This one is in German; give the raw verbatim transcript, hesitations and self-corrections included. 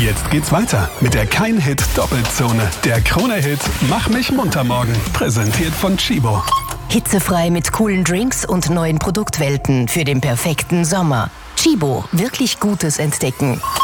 Jetzt geht's weiter mit der Kein-Hit-Doppelzone. Der Krone-Hit Mach mich munter morgen. Präsentiert von Chibo. Hitzefrei mit coolen Drinks und neuen Produktwelten für den perfekten Sommer. Chibo, wirklich Gutes entdecken.